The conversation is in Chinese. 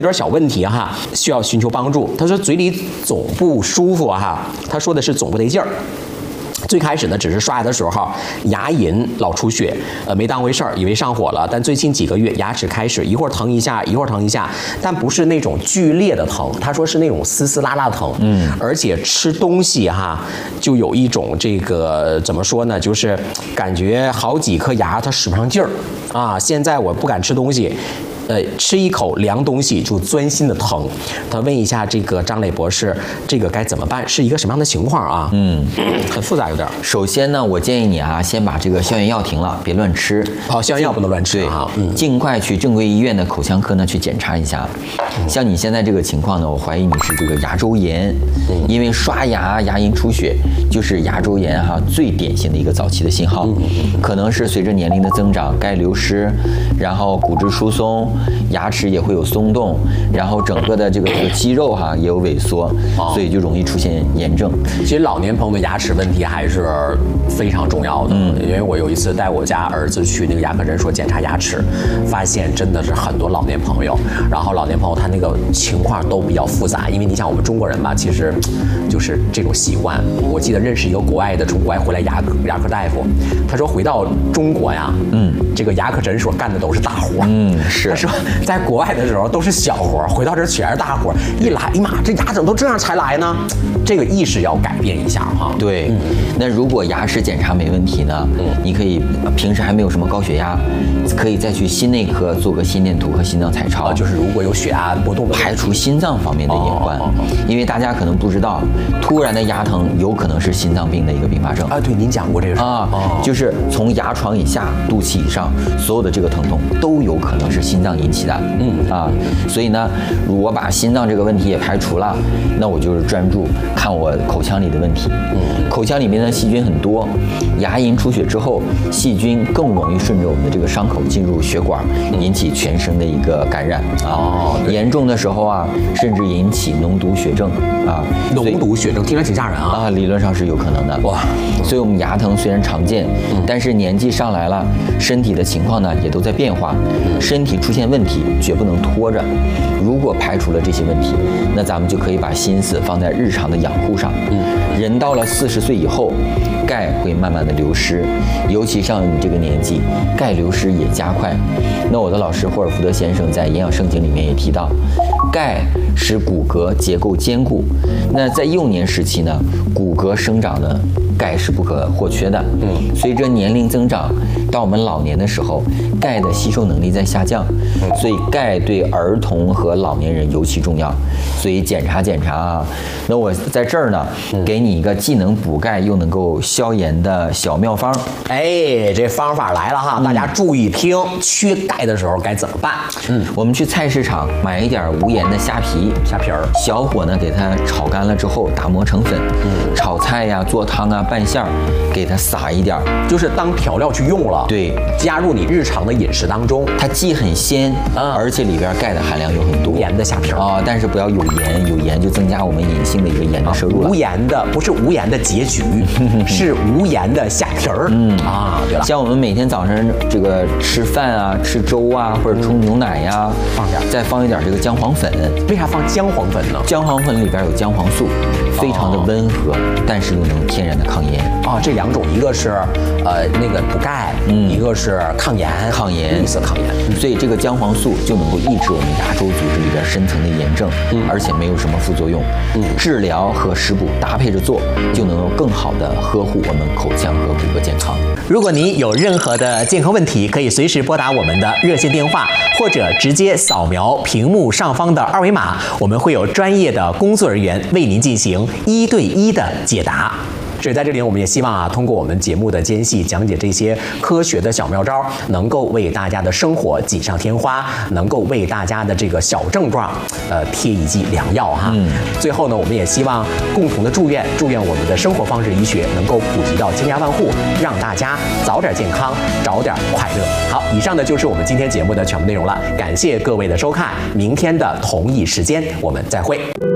有点小问题哈，需要寻求帮助。他说嘴里总不舒服哈，他说的是总不得劲儿。最开始呢，只是刷牙的时候牙龈老出血，没当回事儿，以为上火了。但最近几个月牙齿开始一会儿疼一下，一会儿疼一下，但不是那种剧烈的疼，他说是那种丝丝拉拉的疼。而且吃东西哈，就有一种这个怎么说呢，就是感觉好几颗牙它使不上劲儿啊。现在我不敢吃东西。吃一口凉东西就钻心的疼。他问一下这个张磊博士，这个该怎么办？是一个什么样的情况啊？很复杂有点。 首先呢，我建议你啊，先把这个消炎药停了，别乱吃。 消炎药不能乱吃啊。 尽快去正规医院的口腔科呢去检查一下。像你现在这个情况呢，我怀疑你是这个牙周炎，因为刷牙牙龈出血就是牙周炎最典型的一个早期的信号，可能是随着年龄的增长，钙流失，然后骨质疏松。牙齿也会有松动，然后整个的这个肌肉也有萎缩，所以就容易出现炎症。 其实老年朋友的牙齿问题还是非常重要的，因为我有一次带我家儿子去那个牙科诊所检查牙齿，发现真的是很多老年朋友，然后老年朋友他那个情况都比较复杂，因为你想我们中国人吧，其实就是这种习惯。我记得认识一个国外的从国外回来牙科大夫，他说回到中国呀，这个牙科诊所干的都是大活， 是。 他说在国外的时候都是小活，回到这全是大活。一来，哎妈，这牙怎么都这样才来呢？这个意识要改变一下哈。 对，那如果牙齿检查没问题呢，你可以平时还没有什么高血压，可以再去心内科做个心电图和心脏彩超， 就是如果有血压波动， 排除心脏方面的隐患。因为大家可能不知道，突然的牙疼有可能是心脏病的一个并发症。 对，您讲过这个就是从牙床以下、肚脐以上，所有的这个疼痛都有可能是心脏引起的。所以呢，如果把心脏这个问题也排除了，那我就是专注看我口腔里的问题。口腔里面的细菌很多，牙龈出血之后，细菌更容易顺着我们的这个伤口进入血管，引起全身的一个感染严重的时候甚至引起脓毒血症脓毒血症听着挺吓人理论上是有可能的。所以我们牙疼虽然常见，但是年纪上来了，身体的情况呢也都在变化，身体出现问题绝不能拖着。如果排除了这些问题，那咱们就可以把心思放在日常的养护上。人到了40岁以后，钙会慢慢的流失，尤其像你这个年纪，钙流失也加快。那我的老师霍尔福德先生在营养圣经里面也提到，钙使骨骼结构坚固。那在幼年时期呢，骨骼生长呢，钙是不可或缺的。随着年龄增长，到我们老年的时候，钙的吸收能力在下降，所以钙对儿童和老年人尤其重要。所以检查那我在这儿呢，给你一个既能补钙又能够消炎的小妙方。 这方法来了哈，大家注意听，缺钙的时候该怎么办？ 我们去菜市场买一点无盐的虾皮儿，小火呢给它炒干了之后打磨成粉，炒菜呀、做汤拌馅儿，给它撒一点， 就是当调料去用了。 对， 加入你日常的饮食当中， 它既很鲜，而且里边钙的含量又很多。 盐的虾皮儿但是不要有盐，有盐就增加我们隐性的一个盐的摄入了。 无盐的不是无盐的结局，是无盐的虾皮儿。对了， 像我们每天早上这个吃饭吃粥或者冲牛奶再放一点这个姜黄粉。 为啥放姜黄粉呢？ 姜黄粉里边有姜黄素，非常的温和，但是又能天然的抗炎。 这两种，一个是那个补钙，一个是抗炎，绿色抗炎。 所以这个姜黄素就能够抑制我们牙周组织里边深层的炎症，而且没有什么副作用。治疗和食补搭配着做，就能够更好的呵护我们口腔和骨骼健康。 如果您有任何的健康问题，可以随时拨打我们的热线电话，或者直接扫描屏幕上方的二维码，我们会有专业的工作人员为您进行1对1的解答。所以在这里，我们也希望通过我们节目的间隙讲解这些科学的小妙招，能够为大家的生活锦上添花，能够为大家的这个小症状，贴一剂良药哈。最后呢，我们也希望共同的祝愿我们的生活方式医学能够普及到千家万户，让大家早点健康，早点快乐。好，以上呢就是我们今天节目的全部内容了，感谢各位的收看，明天的同一时间我们再会。